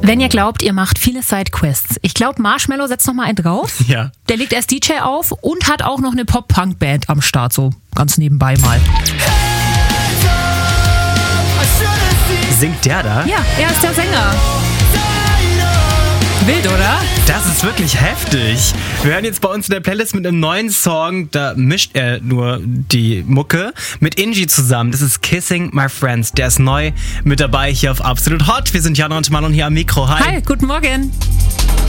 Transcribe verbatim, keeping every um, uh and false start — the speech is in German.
Wenn ihr glaubt, ihr macht viele Sidequests. Ich glaube, Marshmello setzt noch mal einen drauf. Ja. Der legt erst D J auf und hat auch noch eine Pop-Punk-Band am Start, so ganz nebenbei mal. Singt der da? Ja, er ist der Sänger. Wild, oder? Das ist wirklich heftig. Wir hören jetzt bei uns in der Playlist mit einem neuen Song, da mischt er nur die Mucke mit Ingi zusammen. Das ist Kissing My Friends. Der ist neu mit dabei hier auf Absolut Hot. Wir sind Jana und Manon hier am Mikro. Hi. Hi, guten Morgen.